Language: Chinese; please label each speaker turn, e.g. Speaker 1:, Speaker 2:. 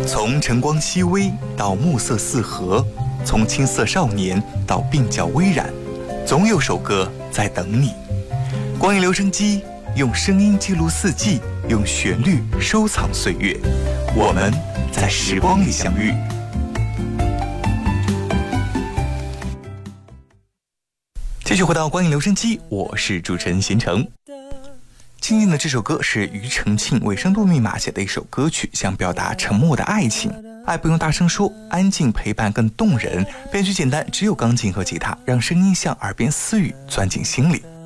Speaker 1: 从晨光熹微到暮色四合，从青涩少年到鬓角微染，总有首歌在等你。光影留声机，用声音记录四季，用旋律收藏岁月。我们在时光里相遇。继续回到光影留声机，我是主持人贤成。今天的这首歌是庾澄庆为深度密码写的一首歌曲，想表达沉默的爱情。爱不用大声说，安静陪伴更动人。编曲简单，只有钢琴和吉他，让声音像耳边私语钻进心里。